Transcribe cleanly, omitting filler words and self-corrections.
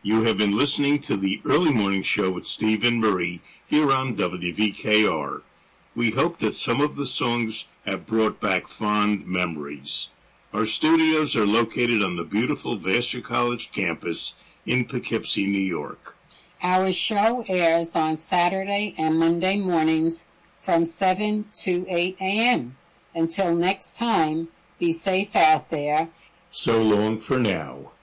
You have been listening to the Early Morning Show with Steve and Marie here on WVKR. We hope that some of the songs have brought back fond memories. Our studios are located on the beautiful Vassar College campus in Poughkeepsie, New York. Our show airs on Saturday and Monday mornings from 7 to 8 a.m. Until next time, be safe out there. So long for now.